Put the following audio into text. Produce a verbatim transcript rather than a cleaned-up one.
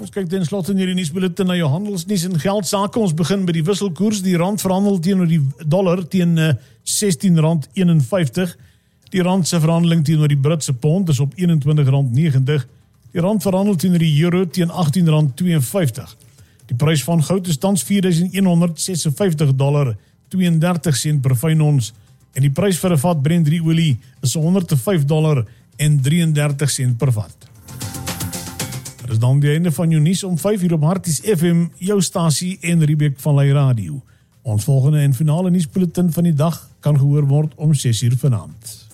Ons kyk ten slotte in hierdie nuusbulletin na jou handelsnuus en geld sake. Ons begin by die wisselkoers. Die rand verhandel teenoor die dollar teen sestien rand eenenvyftig. Die rand se verhandeling teenoor die Britse pond is op eenentwintig rand negentig. Die rand verhandel teenoor die euro teen agttien rand tweeënvyftig. Die prys van goud is tans vier duisend een ses vyftig dollar tweeëndertig sent per fyn ons en die prys vir 'n vat Brent olie is honderd vyf dollar en drieëndertig sent per vat. Dit is dan die einde van jou nuus om vyf uur op Harties F M, jou stasie en Riebeek Vallei Radio. Ons volgende en finale nuusbulletin van die dag kan gehoor word om ses uur vanaand.